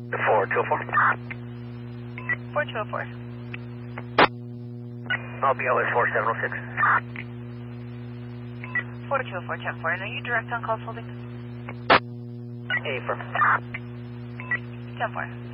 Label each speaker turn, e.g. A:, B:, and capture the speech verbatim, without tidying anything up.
A: four two four.
B: four two oh four.
A: I'll be O S four seven oh six.
B: four two oh four, ten four. And are you direct on calls holding?
A: A firm.
B: ten four.